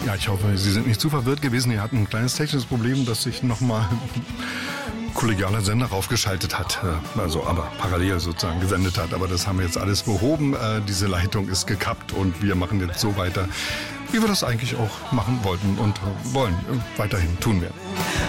Ja, ich hoffe, Sie sind nicht zu verwirrt gewesen. Wir hatten ein kleines technisches Problem, dass sich nochmal kollegialer Sender raufgeschaltet hat, also aber parallel sozusagen gesendet hat. Aber das haben wir jetzt alles behoben. Diese Leitung ist gekappt und wir machen jetzt so weiter, wie wir das eigentlich auch machen wollten und wollen. Weiterhin tun wir.